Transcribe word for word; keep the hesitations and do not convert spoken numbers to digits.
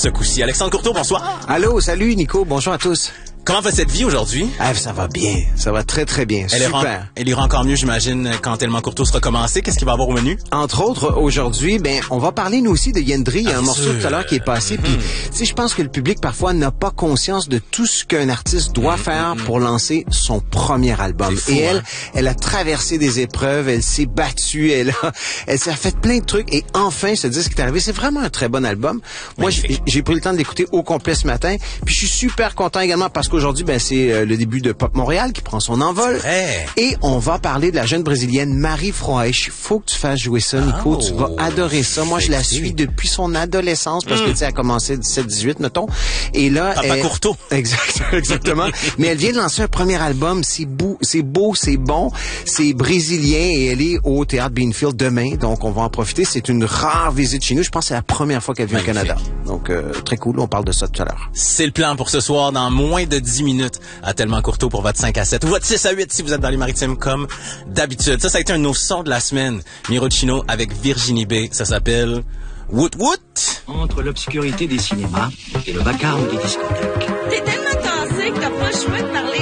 ce coup-ci. Alexandre Courteau, bonsoir. Allô, salut Nico, bonjour à tous. Comment va cette vie aujourd'hui? Ah, ça va bien, ça va très très bien, elle super. Ira, elle ira encore mieux, j'imagine, quand Tellement Courteau sera commencé. Qu'est-ce qu'il va y avoir au menu? Entre autres, aujourd'hui, ben, on va parler nous aussi de Yendri. Il y a ah, un morceau sûr. tout à l'heure qui est passé. Puis, Mm-hmm. tu sais, je pense que le public parfois n'a pas conscience de tout ce qu'un artiste doit mm-hmm. faire pour lancer son premier album. Fou, Et elle, hein? elle a traversé des épreuves, elle s'est battue, elle a, elle s'est fait plein de trucs. Et enfin, ce disque est arrivé. C'est vraiment un très bon album. Moi, j'ai, j'ai pris le temps de l'écouter au complet ce matin. Puis, je suis super content également parce qu'aujourd'hui, ben, c'est le début de Pop Montréal qui prend son envol. Et on va parler de la jeune brésilienne Marie Froesch. Faut que tu fasses jouer ça, Nico. Oh, tu vas adorer ça. Moi, je la suis depuis son adolescence parce mm. que tu sais, elle a commencé dix-sept dix-huit, mettons. Et là, Papa elle... Courteau. Exact, exactement. Mais elle vient de lancer un premier album. C'est beau, c'est beau, c'est bon. C'est brésilien et elle est au Théâtre Beanfield demain. Donc, on va en profiter. C'est une rare visite chez nous. Je pense que c'est la première fois qu'elle vient au Canada. Donc, euh, très cool. On parle de ça tout à l'heure. C'est le plan pour ce soir dans moins de dix minutes à Tellement Courteau pour votre cinq à sept ou votre six à huit si vous êtes dans les Maritimes comme d'habitude. Ça, ça a été un de nos sons de la semaine. Miro Chino avec Virginie B. Ça s'appelle Woot Woot. Entre l'obscurité des cinémas et le vacarme des discothèques. T'es tellement tassé que t'as pas le choix de parler